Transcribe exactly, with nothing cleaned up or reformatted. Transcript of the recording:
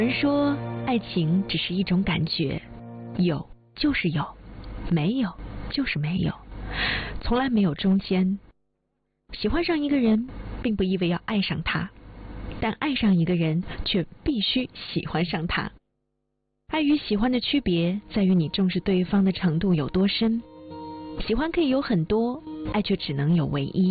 有人说，爱情只是一种感觉，有就是有，没有就是没有，从来没有中间。喜欢上一个人，并不意味要爱上他，但爱上一个人却必须喜欢上他。爱与喜欢的区别在于你重视对方的程度有多深。喜欢可以有很多，爱却只能有唯一。